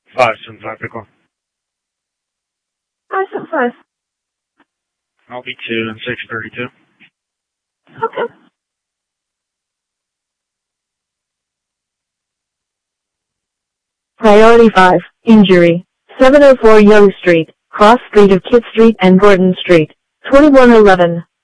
575 pickle. 575. I'll be 2 and 632. Okay. Priority 5, injury. 704 Young Street, cross street of Kit Street and Gordon Street, 2111.